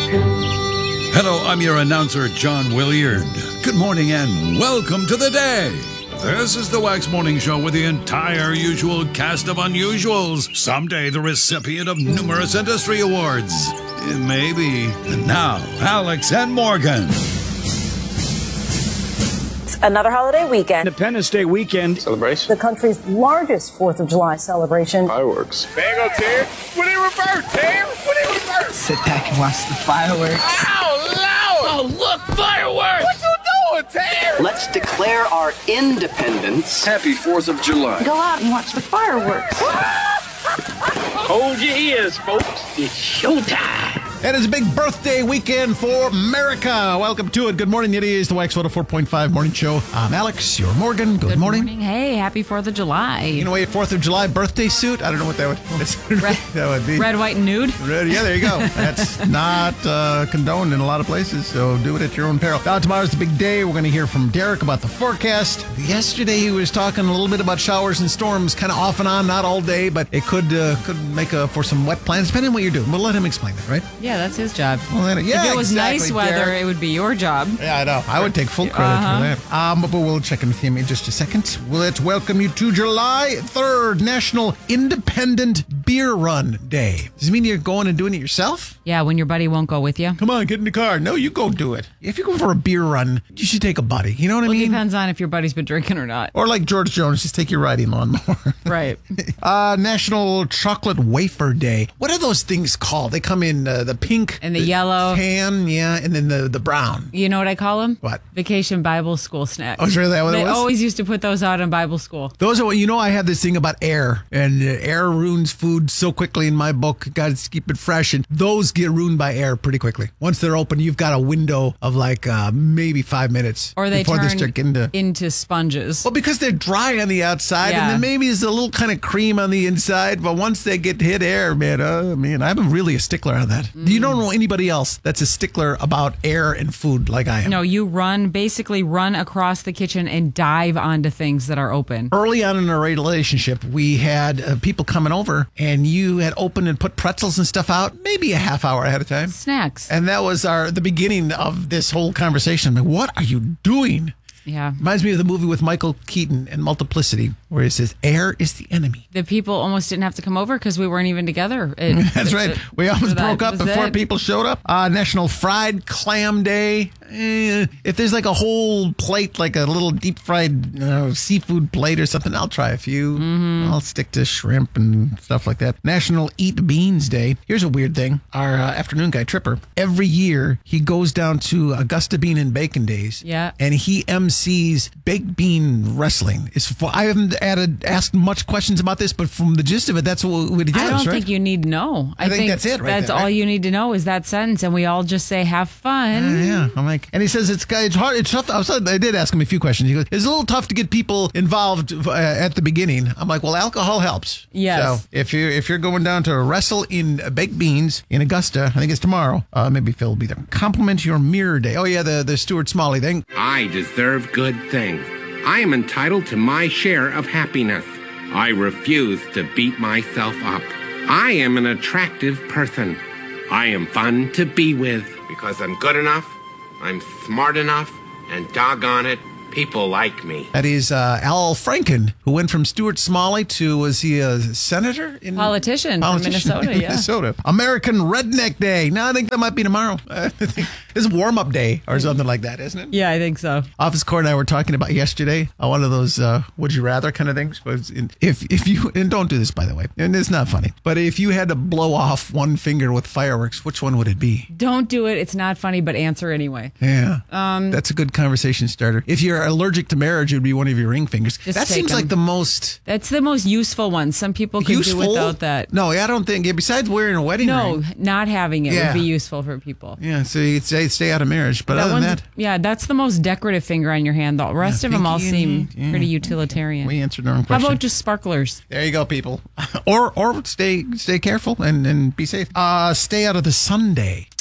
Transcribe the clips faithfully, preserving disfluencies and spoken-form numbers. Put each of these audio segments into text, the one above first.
Hello, I'm your announcer, John Williard. Good morning and welcome to the day. This is the Wax Morning Show with the entire usual cast of unusuals. Someday the recipient of numerous industry awards. Maybe. And now, Alex and Morgan. Another holiday weekend. Independence Day weekend. Celebration. The country's largest fourth of July celebration. Fireworks. There you go, Terry. When it reverse, Terry. When it reverse. Sit back and watch the fireworks. Oh, Lord. Oh, look, fireworks. What you doing, Terry? Let's declare our independence. Happy fourth of July. Go out and watch the fireworks. Hold your ears, folks. It's showtime. It is a big birthday weekend for America. Welcome to it. Good morning. It is the Wax one oh four point five Morning Show. I'm Alex. You're Morgan. Good, Good morning. morning. Hey, happy fourth of July. You know, a fourth of July birthday suit? I don't know what that would, Red, that would be. Red, white, and nude. Red, yeah, there you go. That's not uh, condoned in a lot of places, so do it at your own peril. Now, tomorrow's the big day. We're going to hear from Derek about the forecast. Yesterday, he was talking a little bit about showers and storms, kind of off and on, not all day, but it could uh, could make a, for some wet plans, depending on what you're doing. We'll let him explain that, right? Yeah, that's his job. Well, then, yeah, if it was exactly, nice weather, Derek. it would be your job. Yeah, I know. I would take full credit Uh-huh. for that. Um, but we'll check in with him in just a second. Let's welcome you to July third, National Independent Beer Run Day. Does it mean you're going and doing it yourself? Yeah, when your buddy won't go with you. Come on, get in the car. No, you go do it. If you're going for a beer run, you should take a buddy. You know what Well, I it mean? depends on if your buddy's been drinking or not. Or like George Jones, just take your riding lawnmower. Right. uh, National Chocolate Wafer Day. What are those things called? They come in uh, the pink. And the yellow. Tan, yeah, and then the, the brown. You know what I call them? What? Vacation Bible School snacks. Oh, is really that what they it was? always used to put those out in Bible school. Those are what, you know, I have this thing about air, and uh, air ruins food so quickly in my book. Got to keep it fresh, and those get ruined by air pretty quickly. Once they're open, you've got a window of like uh, maybe five minutes Or they before turn they start into... into sponges. Well, because they're dry on the outside, Yeah. and then maybe there's a little kind of cream on the inside, but once they get hit air, man, oh, man, I'm really a stickler on that. Mm. You don't know anybody else that's a stickler about air and food like I am. No, you run, basically run across the kitchen and dive onto things that are open. Early on in our relationship, we had uh, people coming over, and you had opened and put pretzels and stuff out maybe a half hour ahead of time. Snacks. And that was our the beginning of this whole conversation. I mean, what are you doing? Yeah. Reminds me of the movie with Michael Keaton and Multiplicity, where he says, air is the enemy. The people almost didn't have to come over because we weren't even together. It, That's right. it- We almost that broke up was before it. people showed up. Uh, National Fried Clam Day. Eh, if there's like a whole plate, like a little deep fried uh, seafood plate or something, I'll try a few. Mm-hmm. I'll stick to shrimp and stuff like that. National Eat Beans Day. Here's a weird thing. Our uh, afternoon guy, Tripper, every year he goes down to Augusta Bean and Bacon Days. Yeah. And he M Cs baked bean wrestling. It's for, I haven't added, asked much questions about this, but from the gist of it, that's what, what he does, I don't right? think you need to know. I think that's it right That's there, all right? you need to know is that sentence, and we all just say, have fun. Uh, yeah, I'm like, and he says it's it's hard. It's tough. I, was, I did ask him a few questions. He goes, it's a little tough to get people involved uh, at the beginning. I'm like, well, alcohol helps. Yes. So if you if you're going down to wrestle in baked beans in Augusta, I think it's tomorrow. Uh, maybe Phil will be there. Compliment your mirror day. Oh yeah, the the Stuart Smalley thing. I deserve good things. I am entitled to my share of happiness. I refuse to beat myself up. I am an attractive person. I am fun to be with because I'm good enough, I'm smart enough, and doggone it, people like me. That is uh, Al Franken, who went from Stuart Smalley to, was he a senator? In Politician, Politician from Minnesota, in yeah. Minnesota. American Redneck Day. No, I think that might be tomorrow. Uh, it's warm-up day or something like that, isn't it? Yeah, I think so. Office Core and I were talking about yesterday, uh, one of those uh, would you rather kind of things. If if you, and don't do this, by the way, and it's not funny, but if you had to blow off one finger with fireworks, which one would it be? Don't do it. It's not funny, but answer anyway. Yeah. Um, That's a good conversation starter. If you're allergic to marriage, it would be one of your ring fingers. Just That take seems them. like the most That's the most useful one. Some people could useful. do without that. No, I don't think, besides wearing a wedding No, ring. not having it Yeah. would be useful for people. Yeah, so you'd say stay out of marriage. But other than one's- that, yeah, that's the most decorative finger on your hand. The rest Yeah, of them all pinky seem and- yeah. pretty utilitarian. we answered our own How question. about just sparklers? There you go, people. or or stay stay careful and, and be safe. Uh, stay out of the Sunday.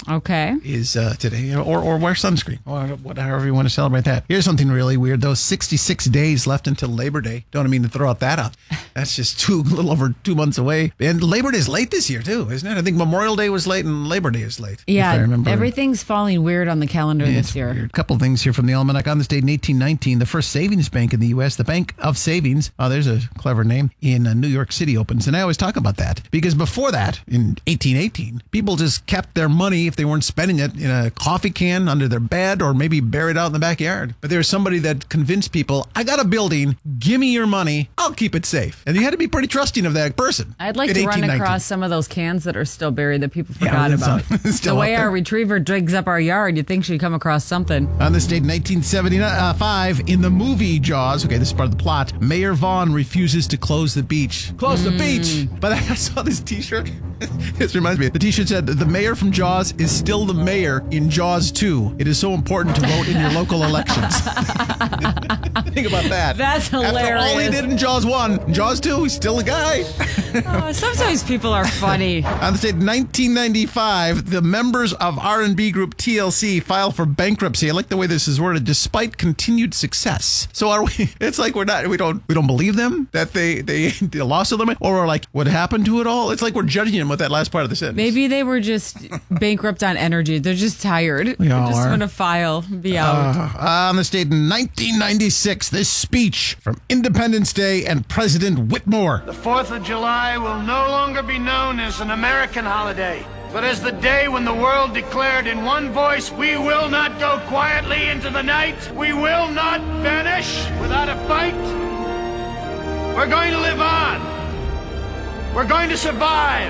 Okay. is uh, today, or, or wear sunscreen, or what, however you want to celebrate that. Here's something really weird. Those sixty-six days left until Labor Day. Don't mean to throw out that out. That's just two, a little over two months away. And Labor Day is late this year, too, isn't it? I think Memorial Day was late and Labor Day is late. Yeah, if I remember. Everything's falling weird on the calendar Yeah, this it's year. weird. A couple things here from the Almanac. On this date in eighteen nineteen, the first savings bank in the U S, the Bank of Savings, oh, there's a clever name, in uh, New York City opens. And I always talk about that because before that, in eighteen eighteen, people just kept their money, if they weren't spending it, in a coffee can under their bed or maybe buried out in the backyard. But there was somebody that convinced people, I got a building, give me your money, I'll keep it safe. And you had to be pretty trusting of that person. I'd like in to run eighteen nineteen. across some of those cans that are still buried that people Yeah, forgot it's about. on- it's still The way out there. our retriever digs up our yard, you'd think she'd come across something. On this date in nineteen seventy-five, in the movie Jaws, okay, this is part of the plot, Mayor Vaughn refuses to close the beach. Close the beach! But I saw this t-shirt. This reminds me. The t-shirt said, the mayor from Jaws is still the mayor in Jaws two. It is so important to vote in your local elections. Think about that. That's After all he hilarious. did in Jaws one, in Jaws two, he's still a guy. Oh, sometimes people are funny. On this date, nineteen ninety-five, the members of R and B group T L C file for bankruptcy. I like the way this is worded, despite continued success. So are we? It's like we're not. We don't. We don't believe them that they they, they lost a limit, or we're like, what happened to it all? It's like we're judging them with that last part of the sentence. Maybe they were just bankrupt on energy. They're just tired. We They're all just are. going to file, be out. Uh, on this date in nineteen ninety-six, this speech from Independence Day and President Whitmore. The fourth of July will no longer be known as an American holiday, but as the day when the world declared in one voice, we will not go quietly into the night. We will not vanish without a fight. We're going to live on. We're going to survive.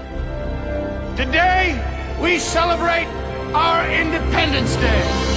Today, we celebrate our Independence Day.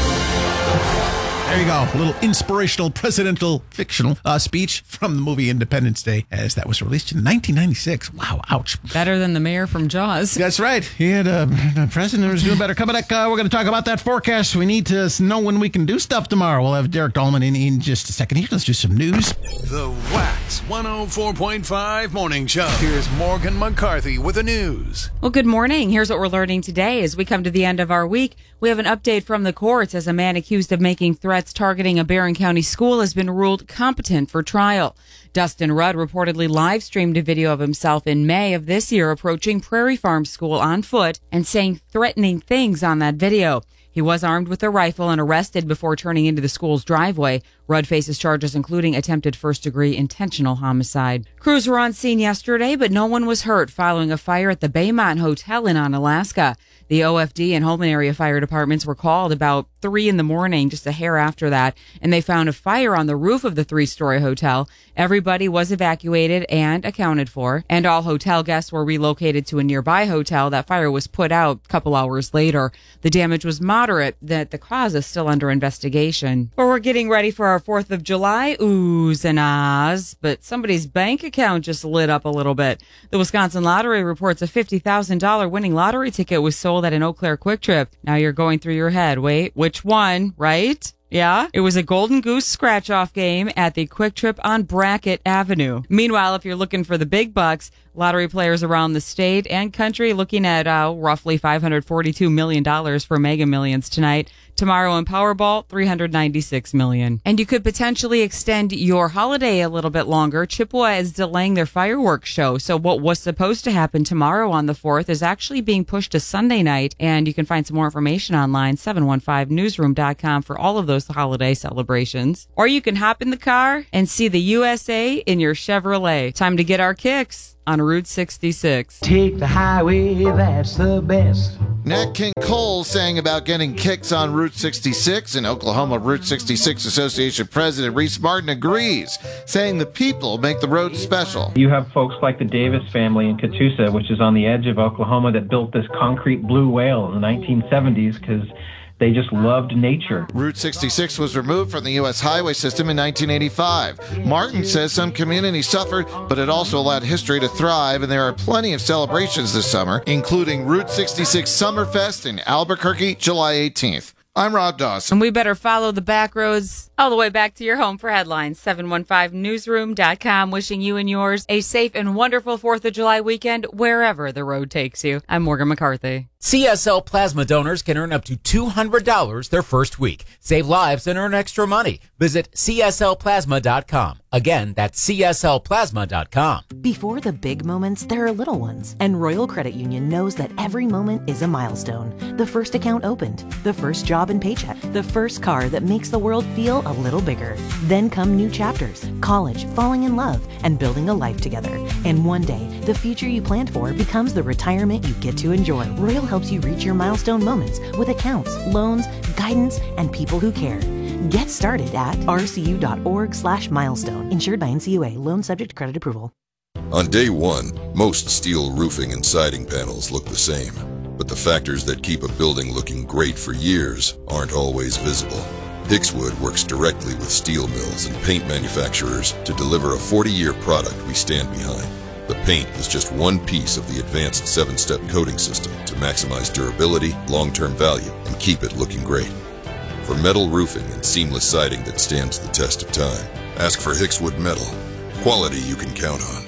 There you go. A little inspirational presidential fictional uh, speech from the movie Independence Day, as that was released in nineteen ninety-six. Wow, ouch. Better than the mayor from Jaws. That's right. He had a, a president who was doing better. Coming back, uh, we're going to talk about that forecast. We need to know when we can do stuff tomorrow. We'll have Derek Dahlman in, in just a second here. Let's do some news. The Wax one oh four point five Morning Show. Here's Morgan McCarthy with the news. Well, good morning. Here's what we're learning today. As we come to the end of our week, we have an update from the courts as a man accused of making threats targeting a Barron County school has been ruled competent for trial. Dustin Rudd reportedly live streamed a video of himself in May of this year approaching Prairie Farm School on foot and saying threatening things on that video. He was armed with a rifle and arrested before turning into the school's driveway. Rudd faces charges including attempted first-degree intentional homicide. Crews were on scene yesterday, but no one was hurt following a fire at the Baymont Hotel in Onalaska. The O F D and Holman area fire departments were called about three in the morning, just a hair after that, and they found a fire on the roof of the three-story hotel. Everybody was evacuated and accounted for, and all hotel guests were relocated to a nearby hotel. That fire was put out a couple hours later. The damage was moderate. That the cause is still under investigation. But we're getting ready for our fourth of July oohs and ahs, but somebody's bank account just lit up a little bit. The Wisconsin Lottery reports a fifty thousand dollars winning lottery ticket was sold at an Eau Claire Quick Trip. Now you're going through your head. Wait, which one, right? Yeah, it was a Golden Goose scratch-off game at the Quick Trip on Brackett Avenue. Meanwhile, if you're looking for the big bucks, lottery players around the state and country looking at uh, roughly five hundred forty-two million dollars for Mega Millions tonight. Tomorrow in Powerball, three hundred ninety-six million dollars. And you could potentially extend your holiday a little bit longer. Chippewa is delaying their fireworks show. So what was supposed to happen tomorrow on the fourth is actually being pushed to Sunday night. And you can find some more information online, seven one five newsroom dot com for all of those holiday celebrations. Or you can hop in the car and see the U S A in your Chevrolet. Time to get our kicks on Route sixty-six. Take the highway, that's the best. Nat King Cole sang about getting kicks on Route sixty-six. In Oklahoma, Route sixty-six Association President Reese Martin agrees, saying the people make the road special. You have folks like the Davis family in Catoosa, which is on the edge of Oklahoma, that built this concrete blue whale in the nineteen seventies because they just loved nature. Route sixty-six was removed from the U S highway system in nineteen eighty-five. Martin says some communities suffered, but it also allowed history to thrive, and there are plenty of celebrations this summer, including Route sixty-six Summerfest in Albuquerque, July eighteenth. I'm Rob Dawson. And we better follow the back roads all the way back to your home for headlines. seven one five newsroom dot com, wishing you and yours a safe and wonderful fourth of July weekend wherever the road takes you. I'm Morgan McCarthy. C S L plasma donors can earn up to two hundred dollars their first week. Save lives and earn extra money. Visit C S L plasma dot com. Again, that's C S L plasma dot com. Before the big moments, there are little ones. And Royal Credit Union knows that every moment is a milestone. The first account opened, the first job and paycheck, the first car that makes the world feel a little bigger. Then come new chapters, college, falling in love, and building a life together. And one day, the future you planned for becomes the retirement you get to enjoy. Royal helps you reach your milestone moments with accounts, loans, guidance, and people who care. Get started at R C U dot org slash milestone. Insured by N C U A. Loan subject to credit approval. On day one, most steel roofing and siding panels look the same. But the factors that keep a building looking great for years aren't always visible. Hickswood works directly with steel mills and paint manufacturers to deliver a forty-year product we stand behind. The paint is just one piece of the advanced seven-step coating system to maximize durability, long-term value, and keep it looking great. For metal roofing and seamless siding that stands the test of time, ask for Hickswood Metal. Quality you can count on.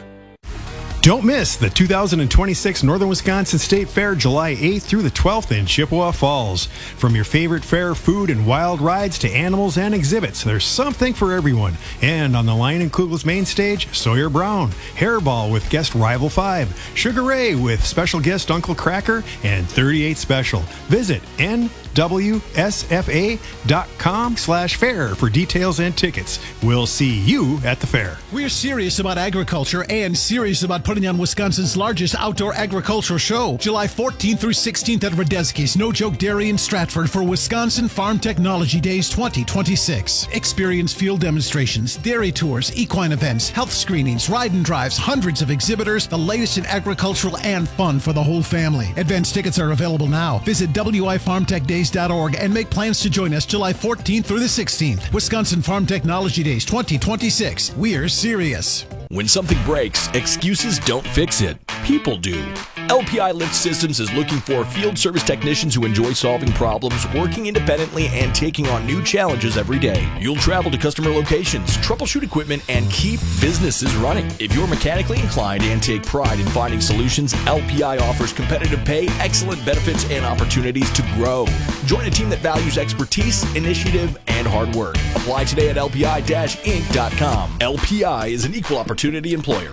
Don't miss the two thousand twenty-six Northern Wisconsin State Fair July eighth through the twelfth in Chippewa Falls. From your favorite fair food and wild rides to animals and exhibits, there's something for everyone. And on the Lion and Kugel's main stage, Sawyer Brown, Hairball with guest Rival five, Sugar Ray with special guest Uncle Cracker, and thirty-eight Special. Visit N W S F A dot com slash fair for details and tickets. We'll see you at the fair. We're serious about agriculture and serious about putting on Wisconsin's largest outdoor agricultural show, July fourteenth through sixteenth at Radeski's No Joke Dairy in Stratford for Wisconsin Farm Technology Days twenty twenty-six. Experience field demonstrations, dairy tours, equine events, health screenings, ride and drives, hundreds of exhibitors, the latest in agricultural and fun for the whole family. Advance tickets are available now. Visit W I Farm Tech Days dot org and make plans to join us July fourteenth through the sixteenth. Wisconsin Farm Technology Days twenty twenty-six. We're serious. When something breaks, excuses don't fix it. People do. L P I Lift Systems is looking for field service technicians who enjoy solving problems, working independently, and taking on new challenges every day. You'll travel to customer locations, troubleshoot equipment, and keep businesses running. If you're mechanically inclined and take pride in finding solutions, L P I offers competitive pay, excellent benefits, and opportunities to grow. Join a team that values expertise, initiative, and hard work. Apply today at L P I Inc dot com. L P I is an equal opportunity employer.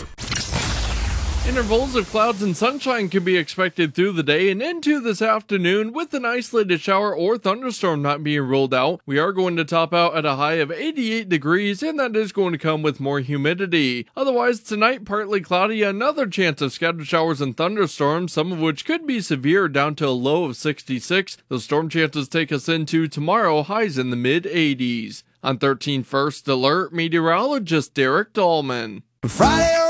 Intervals of clouds and sunshine can be expected through the day and into this afternoon, with an isolated shower or thunderstorm not being ruled out. We are going to top out at a high of eighty-eight degrees, and that is going to come with more humidity. Otherwise, tonight, partly cloudy, another chance of scattered showers and thunderstorms, some of which could be severe, down to a low of sixty-six. Those storm chances take us into tomorrow, highs in the mid-eighties. On thirteen First Alert, meteorologist Derek Dahlman. Friday